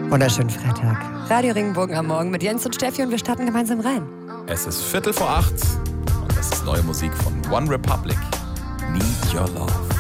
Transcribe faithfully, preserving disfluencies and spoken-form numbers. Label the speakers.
Speaker 1: Wunderschönen Freitag. Radio Regenbogen am Morgen mit Jens und Steffi und wir starten gemeinsam rein.
Speaker 2: Es ist Viertel vor acht und das ist neue Musik von One Republic. Need Your Love.